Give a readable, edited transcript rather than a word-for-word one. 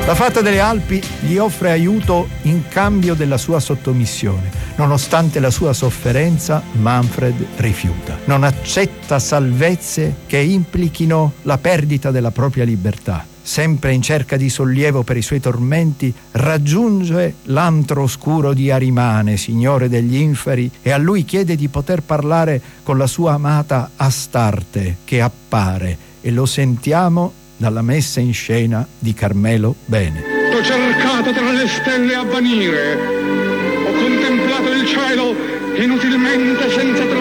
La fata delle Alpi gli offre aiuto in cambio della sua sottomissione. Nonostante la sua sofferenza, Manfred rifiuta. Non accetta salvezze che implichino la perdita della propria libertà. Sempre in cerca di sollievo per i suoi tormenti, raggiunge l'antro oscuro di Arimane, signore degli inferi, e a lui chiede di poter parlare con la sua amata Astarte, che appare, e lo sentiamo dalla messa in scena di Carmelo Bene. Ho cercato tra le stelle a vanire, ho contemplato il cielo inutilmente senza